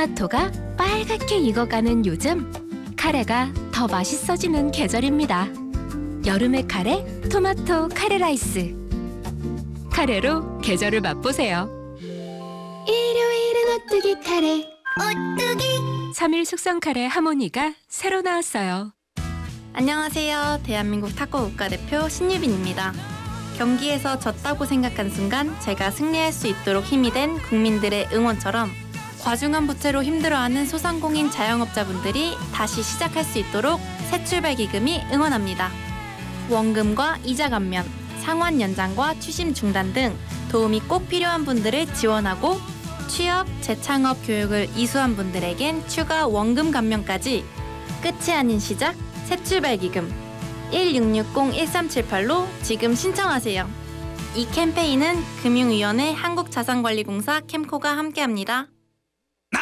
토마토가 빨갛게 익어가는 요즘, 카레가 더 맛있어지는 계절입니다. 여름의 카레, 토마토 카레 라이스. 카레로 계절을 맛보세요. 일요일은 오뚜기 카레. 오뚜기! 3일 숙성 카레 하모니가 새로 나왔어요. 안녕하세요. 대한민국 탁구 국가대표 신유빈입니다. 경기에서 졌다고 생각한 순간 제가 승리할 수 있도록 힘이 된 국민들의 응원처럼 과중한 부채로 힘들어하는 소상공인 자영업자분들이 다시 시작할 수 있도록 새출발 기금이 응원합니다. 원금과 이자 감면, 상환 연장과 추심 중단 등 도움이 꼭 필요한 분들을 지원하고 취업, 재창업 교육을 이수한 분들에겐 추가 원금 감면까지. 끝이 아닌 시작, 새출발 기금 1660-1378로 지금 신청하세요. 이 캠페인은 금융위원회 한국자산관리공사 캠코가 함께합니다.